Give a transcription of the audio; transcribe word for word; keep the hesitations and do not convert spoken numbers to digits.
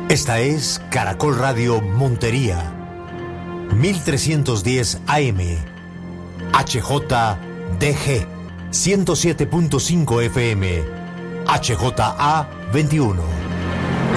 Esta es Caracol Radio Montería, mil trescientos diez A M, H J D G, ciento siete punto cinco F M, H J A veintiuno.